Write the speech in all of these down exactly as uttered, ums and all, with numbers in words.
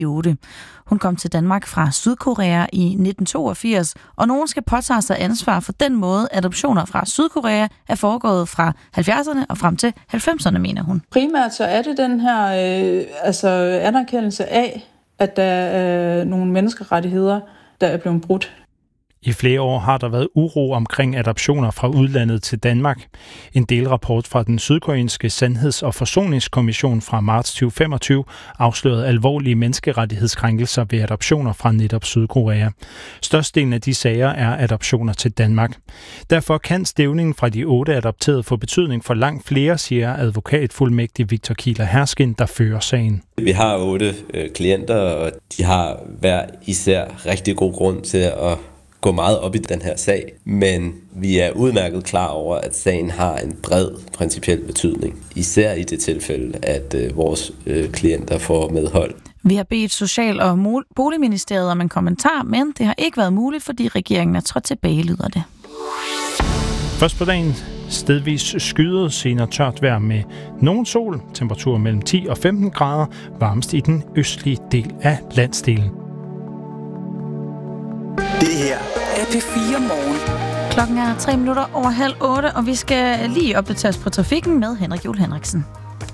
otte. Hun kom til Danmark fra Sydkorea i nitten toogfirs, og nogen skal påtage sig ansvar for den måde, adoptioner fra Sydkorea er foregået fra halvfjerdserne og frem til halvfemserne, mener hun. Primært så er det den her øh, altså anerkendelse af, at der er nogle menneskerettigheder, der er blevet brudt. I flere år har der været uro omkring adoptioner fra udlandet til Danmark. En delrapport fra den sydkoreanske Sandheds- og Forsoningskommission fra marts tyve femogtyve afslørede alvorlige menneskerettighedskrænkelser ved adoptioner fra netop Sydkorea. Størstedelen af de sager er adoptioner til Danmark. Derfor kan stævningen fra de otte adopterede få betydning for langt flere, siger advokatfuldmægtig Victor Kieler Herskin, der fører sagen. Vi har otte øh, klienter, og de har hver især rigtig god grund til at gå meget op i den her sag, men vi er udmærket klar over, at sagen har en bred principiel betydning, især i det tilfælde, at øh, vores øh, klienter får medhold. Vi har bedt Social- og Boligministeriet om en kommentar, men det har ikke været muligt, fordi regeringen er trådt tilbage, lyder det. Først på dagen stedvis skyet, senere tørt vejr med nogen sol, temperatur mellem ti og femten grader, varmest i den østlige del af landsdelen. Det her er P fire Morgen. Klokken er tre minutter over halv otte, og vi skal lige opdateres på trafikken med Henrik Juhl Henriksen.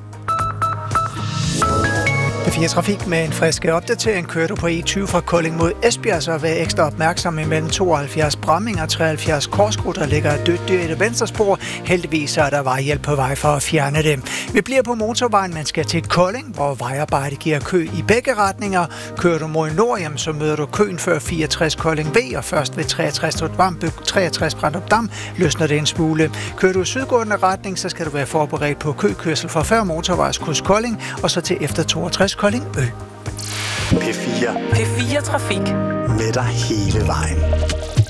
P fire Trafik med en frisk opdatering. Kører du på E tyve fra Kolding mod Esbjerg, så vær ekstra opmærksom imellem tooghalvfjerds Bramming og treoghalvfjerds Korsgård, der ligger et dødt dyr i det venstre spor. Heldigvis er der vejhjælp på vej for at fjerne dem. Vi bliver på motorvejen, man skal til Kolding, hvor vejarbejde giver kø i begge retninger. Kører du mod nord, jamen, så møder du køen før fireogtres Kolding V, og først ved treogtres Brandrup Dam løsner det en smule. Kører du sydgående retning, så skal du være forberedt på køkørsel fra før motorvejskryds Kolding, og så til efter toogtres Kolding Ø. P fire. P fire Trafik. Med dig hele vejen.